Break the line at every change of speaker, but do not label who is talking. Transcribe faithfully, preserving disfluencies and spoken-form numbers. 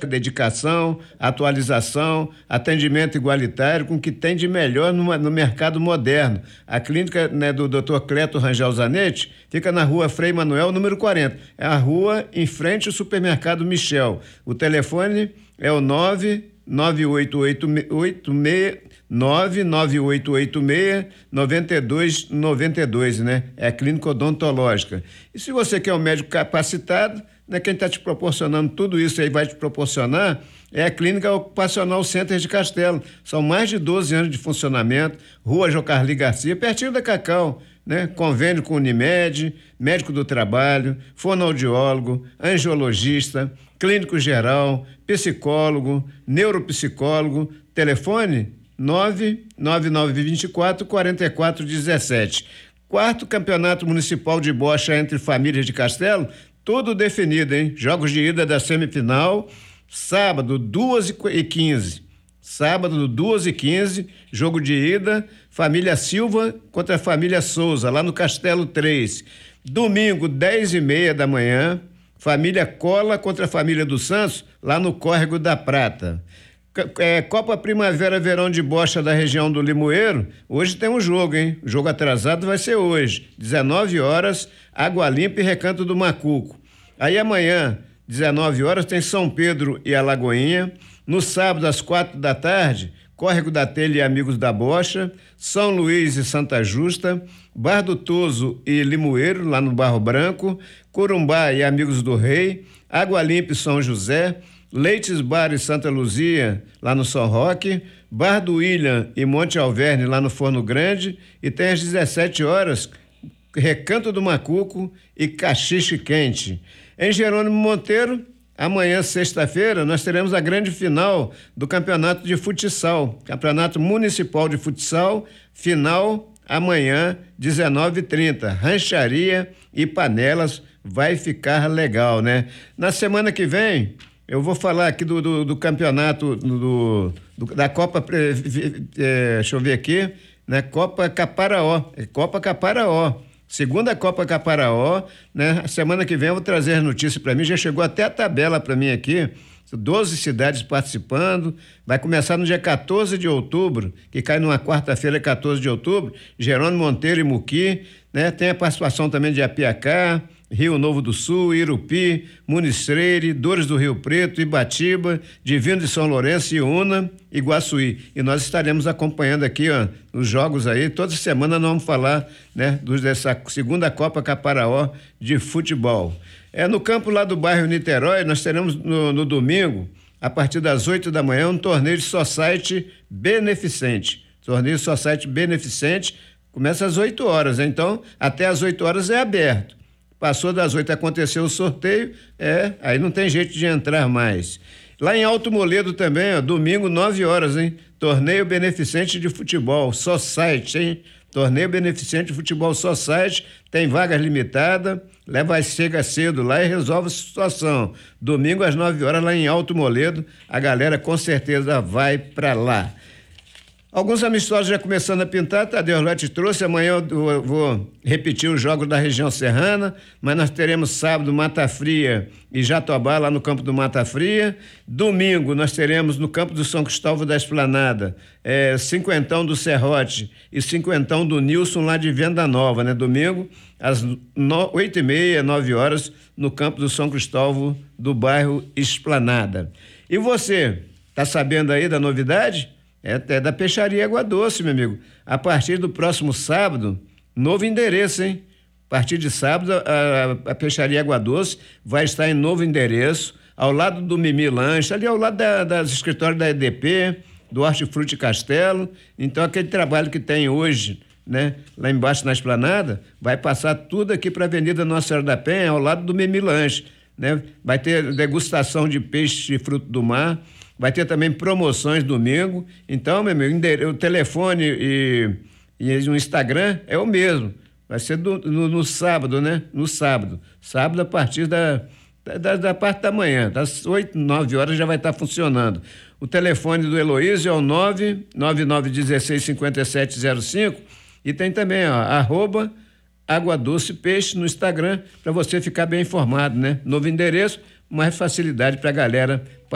dedicação, atualização, atendimento igualitário com o que tem de melhor no, no mercado moderno. A clínica, né, do doutor Cleto Rangel Zanetti fica na rua Frei Manuel, número quarenta. É a rua em frente ao supermercado Michel. O telefone é o nove nove oito oito seis nove nove oito oito seis nove dois nove dois, né? É a clínica odontológica. E se você quer um médico capacitado, né, quem está te proporcionando tudo isso aí vai te proporcionar é a Clínica Ocupacional Center de Castelo. São mais de doze anos de funcionamento, Rua Jocarli Garcia, pertinho da Cacau, né? Convênio com Unimed, médico do trabalho, fonoaudiólogo, angiologista, clínico geral, psicólogo, neuropsicólogo, telefone nove nove nove dois quatro quatro quatro um sete. Quarto Campeonato Municipal de Bocha entre Famílias de Castelo, tudo definido, hein? Jogos de ida da semifinal, sábado, duas e quinze. Sábado, duas e quinze, jogo de ida, família Silva contra a família Souza, lá no Castelo três. Domingo, dez e meia da manhã, família Cola contra a família dos Santos, lá no Córrego da Prata. É, Copa Primavera Verão de Bocha da região do Limoeiro, hoje tem um jogo, hein? O jogo atrasado vai ser hoje, dezenove horas, Água Limpa e Recanto do Macuco. Aí amanhã, dezenove horas, tem São Pedro e Alagoinha. No sábado, às quatro da tarde, Córrego da Telha e Amigos da Bocha, São Luís e Santa Justa, Bar do Toso e Limoeiro, lá no Barro Branco, Corumbá e Amigos do Rei, Água Limpa e São José, Leites Bar e Santa Luzia, lá no São Roque, Bar do William e Monte Alverne, lá no Forno Grande, e tem às dezessete horas, Recanto do Macuco e Caxixe Quente. Em Jerônimo Monteiro, amanhã, sexta-feira, nós teremos a grande final do Campeonato de Futsal, Campeonato Municipal de Futsal, final amanhã, dezenove e trinta, Rancharia e Panelas, vai ficar legal, né? Na semana que vem, eu vou falar aqui do, do, do campeonato, do, do, da Copa, é, deixa eu ver aqui, né? Copa Caparaó, Copa Caparaó. Segunda Copa Caparaó, né? Semana que vem eu vou trazer as notícias para mim, já chegou até a tabela para mim aqui, doze cidades participando, vai começar no dia quatorze de outubro, que cai numa quarta-feira, quatorze de outubro, Jerônimo Monteiro e Muqui, né? Tem a participação também de Apiacá, Rio Novo do Sul, Irupi, Municeire, Dores do Rio Preto, Ibatiba, Divino de São Lourenço, Iuna e Iguaçuí. E nós estaremos acompanhando aqui, ó, os jogos aí. Toda semana nós vamos falar, né, dos, dessa segunda Copa Caparaó de futebol. É no campo lá do bairro Niterói, nós teremos no, no domingo, a partir das oito da manhã, um torneio de society beneficente. Torneio de society beneficente começa às oito horas, então até às oito horas é aberto. Passou das oito, aconteceu o sorteio, é, aí não tem jeito de entrar mais. Lá em Alto Moledo também, ó, domingo, nove horas, hein? Torneio Beneficente de Futebol, Society, hein? Torneio Beneficente de Futebol Society, tem vagas limitadas, leva, chega cedo lá e resolve a situação. Domingo às nove horas lá em Alto Moledo, a galera com certeza vai para lá. Alguns amistosos já começando a pintar, Tadeu Lete trouxe, amanhã eu vou repetir os jogos da região serrana, mas nós teremos sábado Mata Fria e Jatobá lá no campo do Mata Fria, domingo nós teremos no campo do São Cristóvão da Esplanada, é, cinquentão do Serrote e cinquentão do Nilson lá de Venda Nova, né? Domingo às oito e meia, nove horas no campo do São Cristóvão do bairro Esplanada. E você, tá sabendo aí da novidade? É até da Peixaria Água Doce, meu amigo. A partir do próximo sábado, novo endereço, hein? A partir de sábado, a, a Peixaria Água Doce vai estar em novo endereço, ao lado do Mimi Lanche, ali ao lado da, das escritórios da E D P, do Hortifruti Castelo. Então, aquele trabalho que tem hoje, né, lá embaixo na Esplanada, vai passar tudo aqui para a Avenida Nossa Senhora da Penha, ao lado do Mimi Lanche, né? Vai ter degustação de peixe e fruto do mar. Vai ter também promoções domingo. Então, meu amigo, o telefone e, e o Instagram é o mesmo. Vai ser do, no, no sábado, né? No sábado. Sábado a partir da, da, da parte da manhã. Das oito, nove horas já vai estar funcionando. O telefone do Heloísio é o nove nove nove um seis cinco sete zero cinco e tem também, ó, arroba Água Doce Peixe no Instagram para você ficar bem informado, né? Novo endereço, mais facilidade para a galera